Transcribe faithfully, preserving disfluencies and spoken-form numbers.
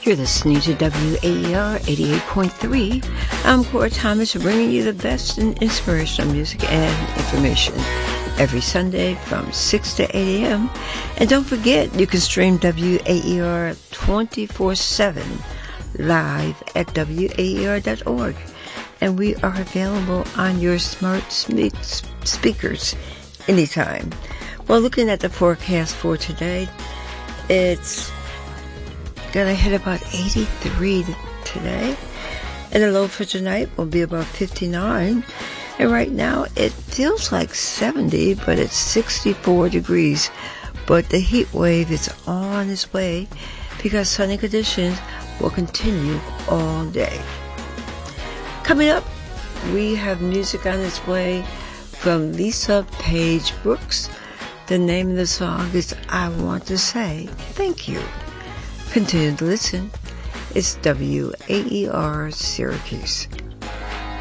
You're listening to W A E R eighty-eight point three. I'm Cora Thomas, bringing you the best in inspirational music and information every Sunday from six to eight a.m. And don't forget, you can stream W A E R twenty-four seven live at W A E R dot org. And we are available on your smart speakers anytime. Well, looking at the forecast for today, it's gonna hit about eighty-three today, and the low for tonight will be about fifty-nine. And right now it feels like seventy, but it's sixty-four degrees. But the heat wave is on its way because sunny conditions will continue all day. Coming up, we have music on its way from Lisa Page Brooks. The name of the song is I Want to Say Thank You. Continue to listen. It's W A E R Syracuse.